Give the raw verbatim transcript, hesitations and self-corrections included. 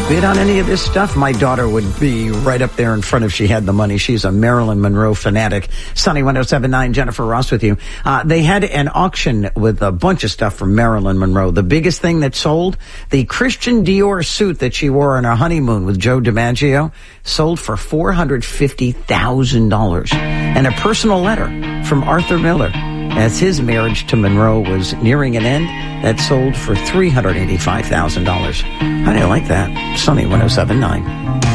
bid on any of this stuff, my daughter would be right up there in front if she had the money. She's a Marilyn Monroe fanatic. Sunny one oh seven point nine, Jennifer Ross with you. Uh, they had an auction with a bunch of stuff from Marilyn Monroe. The biggest thing that sold, the Christian Dior suit that she wore on her honeymoon with Joe DiMaggio, sold for four hundred fifty thousand dollars. And a personal letter from Arthur Miller, as his marriage to Monroe was nearing an end, that sold for three hundred eighty-five thousand dollars. How do you like that? Sunny one oh seven point nine.